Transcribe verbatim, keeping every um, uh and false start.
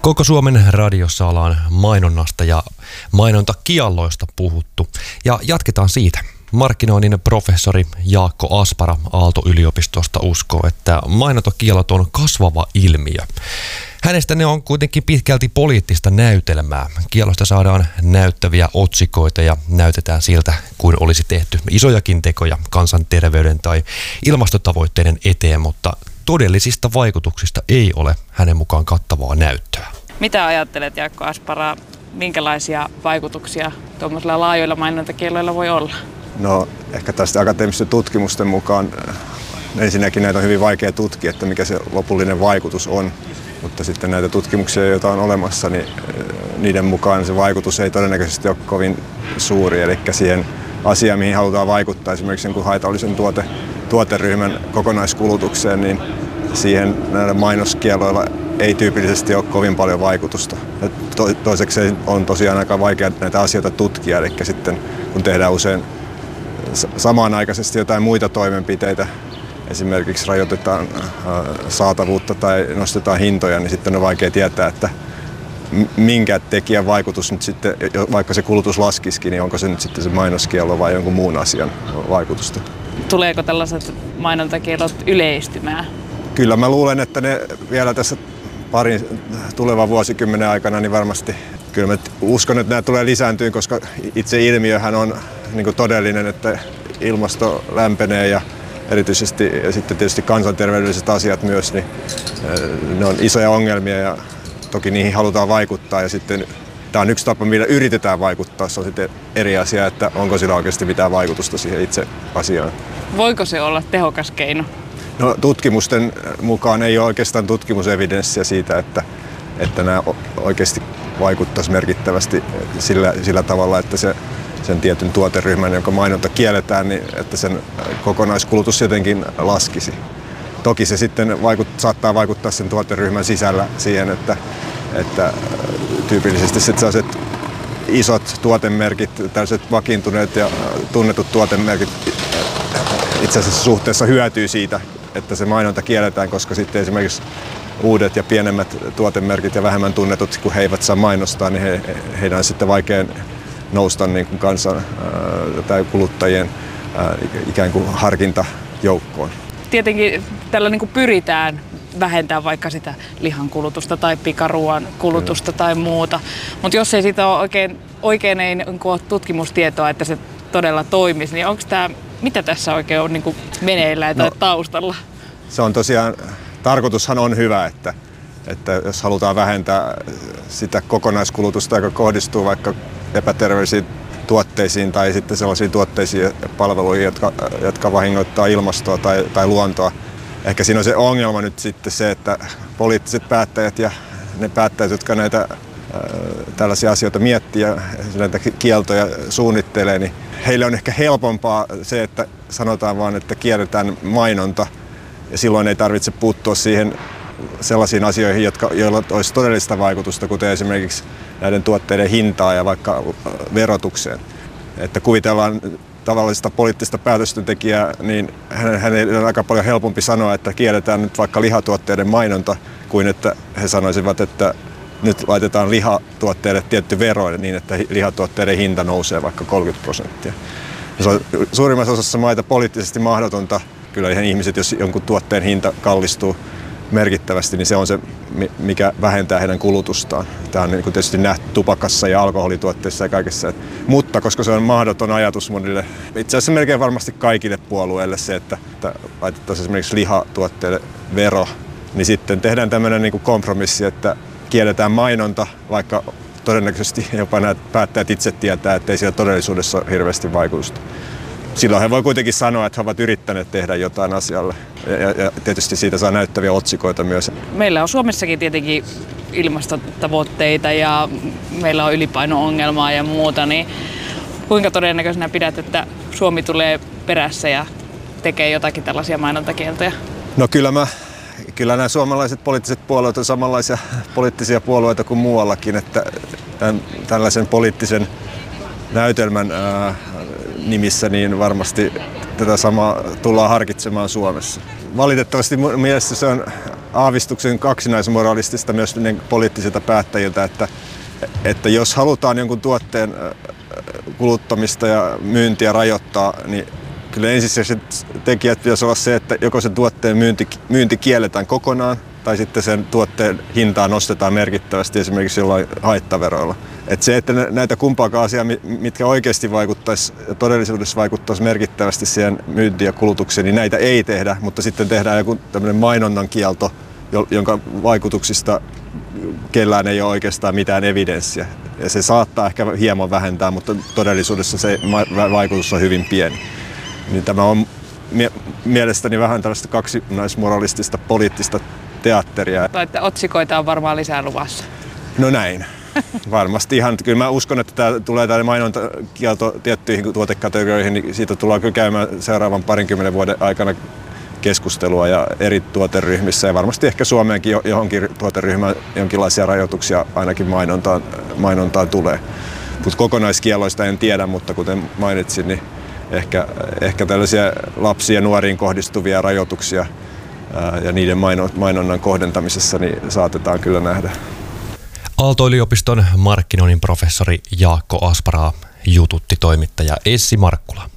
Koko Suomen radiossa ollaan mainonnasta ja mainontakielloista puhuttu. Ja jatketaan siitä. Markkinoinnin professori Jaakko Aspara Aalto-yliopistosta uskoo, että mainontakiellot on kasvava ilmiö. Hänestä ne on kuitenkin pitkälti poliittista näytelmää. Kiellosta saadaan näyttäviä otsikoita ja näytetään siltä, kuin olisi tehty isojakin tekoja kansanterveyden tai ilmastotavoitteiden eteen, mutta todellisista vaikutuksista ei ole hänen mukaan kattavaa näyttöä. Mitä ajattelet, Jaakko Aspara, minkälaisia vaikutuksia tuommoisilla laajoilla mainontakielloilla voi olla? No ehkä tästä akateemisten tutkimusten mukaan ensinnäkin näitä on hyvin vaikea tutkia, että mikä se lopullinen vaikutus on. Mutta sitten näitä tutkimuksia, joita on olemassa, niin niiden mukaan se vaikutus ei todennäköisesti ole kovin suuri. Eli siihen asiaan, mihin halutaan vaikuttaa, esimerkiksi jonkun haitallisen tuote, tuoteryhmän kokonaiskulutukseen, niin siihen näillä mainoskielloilla ei tyypillisesti ole kovin paljon vaikutusta. To, toiseksi on tosiaan aika vaikea näitä asioita tutkia, eli sitten kun tehdään usein samanaikaisesti jotain muita toimenpiteitä, esimerkiksi rajoitetaan saatavuutta tai nostetaan hintoja, niin sitten on vaikea tietää, että minkä tekijän vaikutus nyt sitten, vaikka se kulutus laskisikin, niin onko se nyt sitten se mainoskiello vai jonkun muun asian vaikutusta. Tuleeko tällaiset mainontakiellot yleistymään? Kyllä mä luulen, että ne vielä tässä parin tulevan vuosikymmenen aikana niin varmasti, kyllä mä uskon, että nämä tulee lisääntyä, koska itse ilmiöhän on niin kuin todellinen, että ilmasto lämpenee ja erityisesti ja sitten tietysti kansanterveydelliset asiat myös, niin ne on isoja ongelmia ja toki niihin halutaan vaikuttaa ja sitten tämä on yksi tapa, millä yritetään vaikuttaa. Se on sitten eri asia, että onko sillä oikeasti mitään vaikutusta siihen itse asiaan. Voiko se olla tehokas keino? No, tutkimusten mukaan ei ole oikeastaan tutkimusevidenssiä siitä, että, että nämä oikeasti vaikuttaisi merkittävästi sillä, sillä tavalla, että se sen tietyn tuoteryhmän, jonka mainonta kielletään, niin että sen kokonaiskulutus jotenkin laskisi. Toki se sitten vaikut, saattaa vaikuttaa sen tuoteryhmän sisällä siihen, että, että tyypillisesti sellaiset isot tuotemerkit, tällaiset vakiintuneet ja tunnetut tuotemerkit itse asiassa suhteessa hyötyy siitä, että se mainonta kielletään, koska sitten esimerkiksi uudet ja pienemmät tuotemerkit ja vähemmän tunnetut, kun he eivät saa mainostaa, niin he, heidän on sitten vaikea nousta niin kuin kansan ää, tai kuluttajien ää, ikään kuin harkintajoukkoon. Tietenkin tällä niin kuin pyritään vähentämään vaikka sitä lihan kulutusta tai pikaruoan kulutusta Kyllä. tai muuta, mutta jos ei siitä ole oikein, oikein ei niin ole tutkimustietoa, että se todella toimisi, niin onko tämä, mitä tässä oikein on niin kuin meneillään tai no, taustalla? Se on tosiaan, tarkoitushan on hyvä, että, että jos halutaan vähentää sitä kokonaiskulutusta, joka kohdistuu vaikka epäterveellisiin tuotteisiin tai sitten sellaisiin tuotteisiin ja palveluihin, jotka, jotka vahingoittaa ilmastoa tai, tai luontoa. Ehkä siinä on se ongelma nyt sitten se, että poliittiset päättäjät ja ne päättäjät, jotka näitä ää, tällaisia asioita miettii ja näitä kieltoja suunnittelee, niin heille on ehkä helpompaa se, että sanotaan vaan, että kielletään mainonta ja silloin ei tarvitse puuttua siihen sellaisiin asioihin, jotka, joilla olisi todellista vaikutusta, kuten esimerkiksi näiden tuotteiden hintaa ja vaikka verotukseen. Että kuvitellaan tavallista poliittista päätöstentekijää, niin hänen on aika paljon helpompi sanoa, että kielletään nyt vaikka lihatuotteiden mainonta, kuin että he sanoisivat, että nyt laitetaan lihatuotteille tietty vero niin, että lihatuotteiden hinta nousee vaikka kolmekymmentä prosenttia. Se on suurimmassa osassa maita poliittisesti mahdotonta. Kyllä ihan ihmiset, jos jonkun tuotteen hinta kallistuu merkittävästi, niin se on se, mikä vähentää heidän kulutustaan. Tämä on niin kuin tietysti nähty tupakassa ja alkoholituotteissa ja kaikessa. Mutta koska se on mahdoton ajatus monille, itse asiassa melkein varmasti kaikille puolueille se, että, että laitettaisiin esimerkiksi lihatuotteille vero, niin sitten tehdään tämmöinen niin kuin kompromissi, että kielletään mainonta, vaikka todennäköisesti jopa nämä päättäjät itse tietää, että ei siellä todellisuudessa ole hirveästi vaikutusta. Silloin he voi kuitenkin sanoa, että he ovat yrittäneet tehdä jotain asialle. Ja, ja tietysti siitä saa näyttäviä otsikoita myös. Meillä on Suomessakin tietenkin ilmastotavoitteita ja meillä on ylipaino-ongelmaa ja muuta. Niin kuinka todennäköisenä pidät, että Suomi tulee perässä ja tekee jotakin tällaisia mainontakieltoja? No kyllä, mä, kyllä nämä suomalaiset poliittiset puolueet on samanlaisia poliittisia puolueita kuin muuallakin. Että tämän, tällaisen poliittisen näytelmän ää, nimissä niin varmasti tätä samaa tullaan harkitsemaan Suomessa. Valitettavasti mun mielestä se on aavistuksen kaksinaismoralistista myös poliittisilta päättäjiltä, että, että jos halutaan jonkun tuotteen kuluttamista ja myyntiä rajoittaa, niin kyllä ensisijaiset tekijät pitäisi olla se, että joko sen tuotteen myynti, myynti kielletään kokonaan tai sitten sen tuotteen hintaa nostetaan merkittävästi esimerkiksi jollain haittaveroilla. Et se, että näitä kumpaakaan asiaa, mitkä oikeasti vaikuttaisi ja todellisuudessa vaikuttaisi merkittävästi siihen myyntiin ja kulutukseen, niin näitä ei tehdä, mutta sitten tehdään joku tämmöinen mainonnan kielto, jonka vaikutuksista kellään ei ole oikeastaan mitään evidenssiä. Ja se saattaa ehkä hieman vähentää, mutta todellisuudessa se vaikutus on hyvin pieni. Niin tämä on mie- mielestäni vähän tällaista kaksinaismoralistista poliittista teatteria. Tai että otsikoita on varmaan lisää luvassa. No näin. Varmasti ihan. Kyllä mä uskon, että tää tulee tämä mainontakielto tiettyihin tuotekategorioihin, niin siitä tullaan kyllä käymään seuraavan parinkymmenen vuoden aikana keskustelua ja eri tuoteryhmissä ja varmasti ehkä Suomeenkin johonkin tuoteryhmään jonkinlaisia rajoituksia ainakin mainontaan, mainontaan tulee. Mutta kokonaiskielloista en tiedä, mutta kuten mainitsin, niin ehkä, ehkä tällaisia lapsiin ja nuoriin kohdistuvia rajoituksia ää, ja niiden mainonnan kohdentamisessa niin saatetaan kyllä nähdä. Aalto-yliopiston markkinoinnin professori Jaakko Asparaa jututti toimittaja Essi Markkula.